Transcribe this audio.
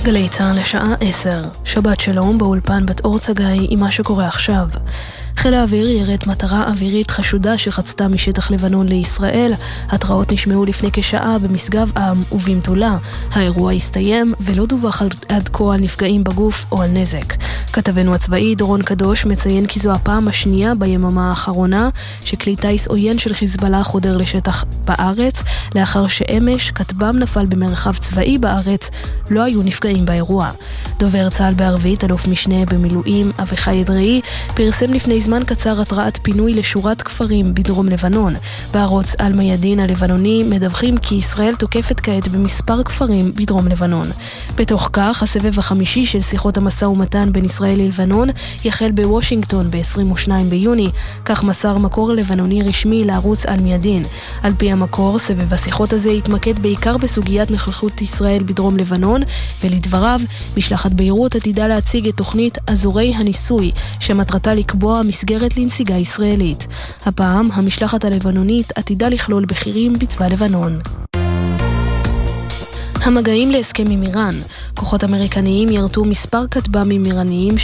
גלי צה"ל לשעה 10. שבת שלום באולפן בת אור צגאי עם מה שקורה עכשיו. חיל האוויר ירט מטרה אווירית חשודה שחצתה משטח לבנון לישראל. התראות נשמעו לפני כשעה במשגב עם ובמטולה. האירוע הסתיים ולא דווח עד כה על נפגעים בגוף או על נזק. כתבנו הצבאי דורון קדוש מציין כי זו הפעם השנייה ביממה האחרונה שכלי טייס עוין של חיזבאללה חודר לשטח בארץ. לאחר שאמש כטב"ם נפל במרחב צבאי בארץ, לא היו נפגעים באירוע. דובר צה"ל בערבית, אלוף משנה במילואים אביחי אדרעי, פרסם לפני זמן קצר התראת פינוי לשורת כפרים בדרום לבנון. בערוץ אל-מיאדין הלבנוני מדווחים כי ישראל תוקפת כעת במספר כפרים בדרום לבנון. בתוך כך, הסבב החמישי של שיחות המשא ומתן בין ישראל ללבנון יחל בוושינגטון ב-22 ביוני, כך מסר מקור לבנוני רשמי לערוץ אל-מיאדין. על פי המקור, סבב השיחות הזה יתמקד בעיקר בסוגיית נוכחות ישראל בדרום לבנון, ולדבריו, משלחת ביירות עתידה להציג את תוכנית אזורי הניסוי, שמטרתה לקבוע מסגרת לנסיגה ישראלית. הפעם, המשלחת הלבנונית עתידה לכלול בכירים בצבא לבנון. המגעים להסכם עם איראן. כוחות אמריקניים ירתו מספר כטב"מים איראניים